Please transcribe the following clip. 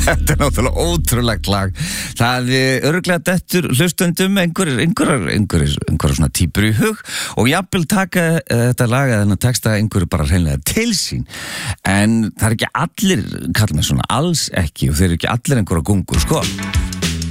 Þetta náttúrulega ótrúlegt lag. Það örugglega dettur hlustendum einhverjar svona típur í hug og jafnvel taka þetta lag eða þennan texta einhverju bara hreinlega til sín. En það ekki allir, kalla mig svona, alls ekki og þeir ekki allir einhverja gungur, sko.